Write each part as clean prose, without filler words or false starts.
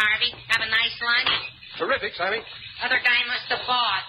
Harvey. Have a nice lunch? Terrific, Sammy. Other guy must have bought.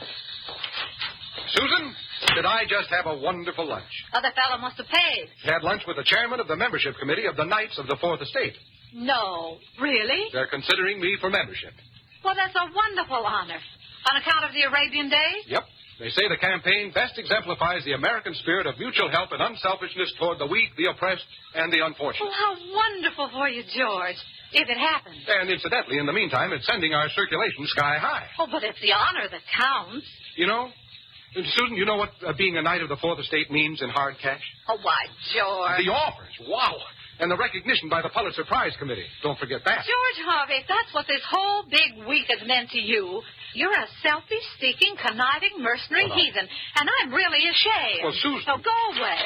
Susan, did I just have a wonderful lunch? Other fellow must have paid. Had lunch with the chairman of the membership committee of the Knights of the Fourth Estate. No, really? They're considering me for membership. Well, that's a wonderful honor. On account of the Arabian Days? Yep. They say the campaign best exemplifies the American spirit of mutual help and unselfishness toward the weak, the oppressed, and the unfortunate. Oh, how wonderful for you, George. If it happens. And incidentally, in the meantime, it's sending our circulation sky high. Oh, but it's the honor that counts. You know, Susan, you know what being a Knight of the Fourth Estate means in hard cash? Oh, why, George. The offers. Wow. And the recognition by the Pulitzer Prize Committee. Don't forget that. George Harvey, if that's what this whole big week has meant to you, you're a selfish-seeking, conniving, mercenary heathen. And I'm really ashamed. Well, Susan. So go away.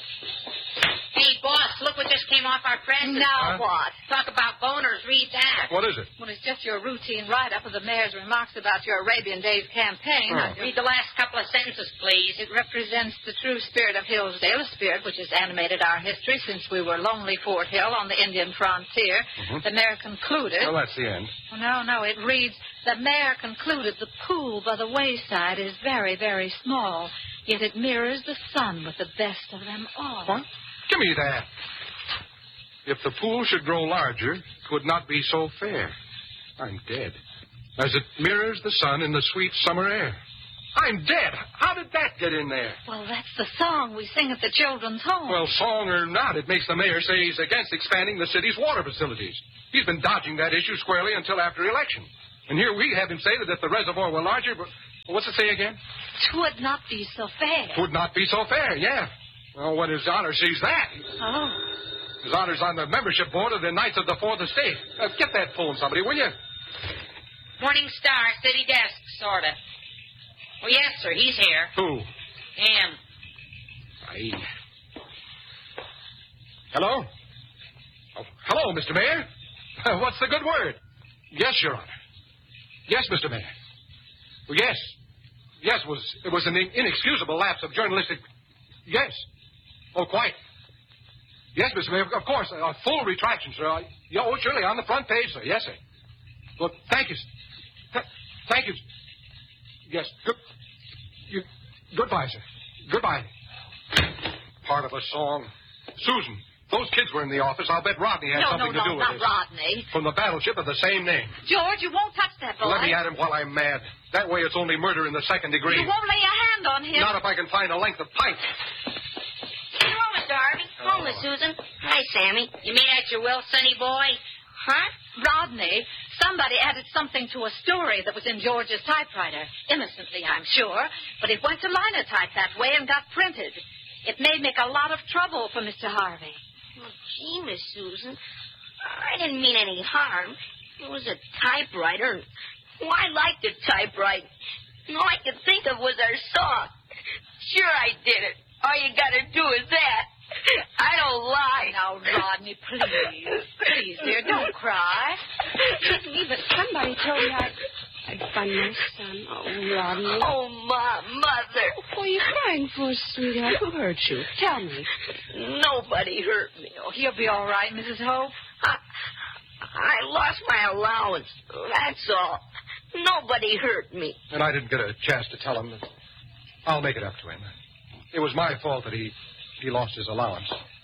Hey, boss, look what just came off our press. Now what? Talk about boners. Read that. What is it? Well, it's just your routine write-up of the mayor's remarks about your Arabian Days campaign. Read the last couple of sentences, please. It represents the true spirit of Hillsdale, a spirit which has animated our history since we were lonely Fort Hill on the Indian frontier. The mayor concluded... Well, that's the end. Oh, no, it reads, the mayor concluded the pool by the wayside is very, very small, yet it mirrors the sun with the best of them all. What? Give me that. If the pool should grow larger, 'twould not be so fair. I'm dead. As it mirrors the sun in the sweet summer air. I'm dead. How did that get in there? Well, that's the song we sing at the children's home. Well, song or not, it makes the mayor say he's against expanding the city's water facilities. He's been dodging that issue squarely until after election. And here we have him say that if the reservoir were larger... What's it say again? 'Twould not be so fair. 'Twould not be so fair, yeah. Well, when His Honor sees that... Oh. His Honor's on the membership board of the Knights of the Fourth Estate. Get that phone, somebody, will you? Morning Star, city desk, sort of. Oh, yes, sir, he's here. Who? Him. Hello? Oh, hello, Mr. Mayor. What's the good word? Yes, Your Honor. Yes, Mr. Mayor. Well, yes. Yes, it was an inexcusable lapse of journalistic... Yes. Oh, quite. Yes, Mr. Mayor, of course. A full retraction, sir. Oh, surely, on the front page, sir. Yes, sir. Well, thank you. Thank you. Yes. Goodbye, sir. Goodbye. Part of a song. Susan, those kids were in the office. I'll bet Rodney had something to do with not this. Rodney. From the battleship of the same name. George, you won't touch that boy. Let me at him while I'm mad. That way it's only murder in the second degree. You won't lay a hand on him. Not if I can find a length of pipe. Hello, Mr. Harvey. Hello, Miss Susan. Hi, Sammy. You made out your will, sonny boy? Huh? Rodney, somebody added something to a story that was in George's typewriter. Innocently, I'm sure. But it went to linotype that way and got printed. It may make a lot of trouble for Mr. Harvey. Oh, gee, Miss Susan. I didn't mean any harm. It was a typewriter. Well, I liked to typewrite. All I could think of was our song. Sure, I did it. All you got to do is that. I don't lie. Now, Rodney, please. Please, dear, don't cry. But somebody told me I'd find my son. Oh, Rodney. Oh, Mother. What are you crying for, sweetheart? Who hurt you? Tell me. Nobody hurt me. Oh, he'll be all right, Mrs. Hope. I lost my allowance. That's all. Nobody hurt me. And I didn't get a chance to tell him that I'll make it up to him. It was my fault that he lost his allowance.